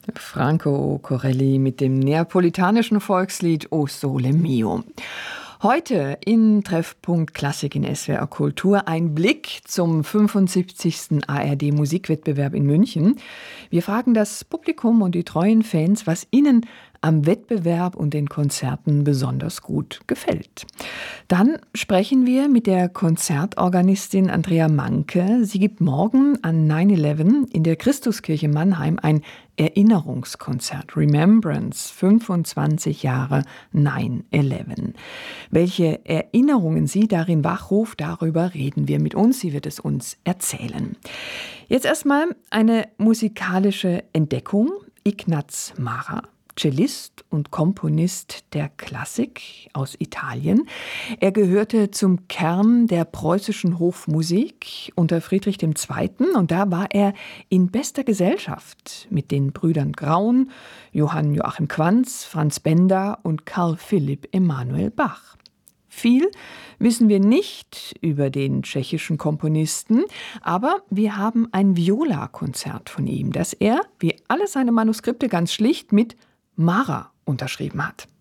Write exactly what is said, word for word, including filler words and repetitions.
Franco Corelli mit dem neapolitanischen Volkslied O Sole Mio. Heute in Treffpunkt Klassik in S W R Kultur ein Blick zum fünfundsiebzigsten A R D-Musikwettbewerb in München. Wir fragen das Publikum und die treuen Fans, was ihnen am Wettbewerb und den Konzerten besonders gut gefällt. Dann sprechen wir mit der Konzertorganistin Andrea Manke. Sie gibt morgen an neun elf in der Christuskirche Mannheim ein Erinnerungskonzert, Remembrance, fünfundzwanzig Jahre neun elf. Welche Erinnerungen sie darin wachruft, darüber reden wir mit uns. Sie wird es uns erzählen. Jetzt erstmal eine musikalische Entdeckung. Ignaz Mara, Cellist und Komponist der Klassik aus Italien. Er gehörte zum Kern der preußischen Hofmusik unter Friedrich der Zweite. Und da war er in bester Gesellschaft mit den Brüdern Graun, Johann Joachim Quanz, Franz Benda und Karl Philipp Emanuel Bach. Viel wissen wir nicht über den tschechischen Komponisten, aber wir haben ein Viola-Konzert von ihm, das er, wie alle seine Manuskripte, ganz schlicht mit Mara unterschrieben hat.